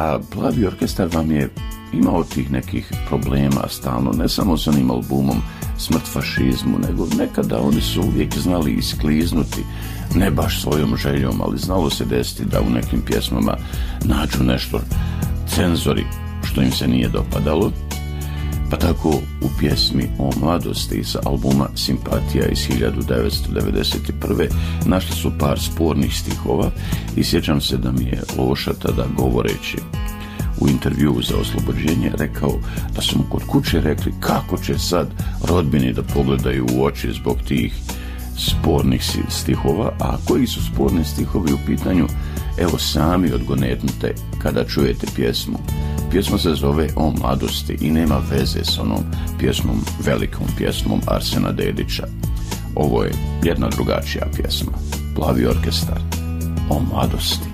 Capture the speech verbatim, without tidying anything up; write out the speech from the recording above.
A Plavi orkestar vam je imao tih nekih problema stalno, ne samo s onim albumom Smrt fašizmu, nego nekada oni su uvijek znali iskliznuti, ne baš svojom željom, ali znalo se desiti da u nekim pjesmama nađu nešto cenzori što im se nije dopadalo. Pa tako u pjesmi O mladosti sa albuma Simpatija iz hiljadu devetsto devedeset prve. našli su par spornih stihova i sjećam se da mi je Loša tada govoreći u intervjuu za Oslobođenje rekao da su mu kod kuće rekli kako će sad rodbini da pogledaju u oči zbog tih spornih stihova, a koji su sporni stihovi u pitanju, evo sami odgonetnite kada čujete pjesmu. Pjesma se zove O mladosti i nema veze s onom pjesmom, velikom pjesmom Arsena Dedića. Ovo je jedna drugačija pjesma. Plavi orkestar, O mladosti.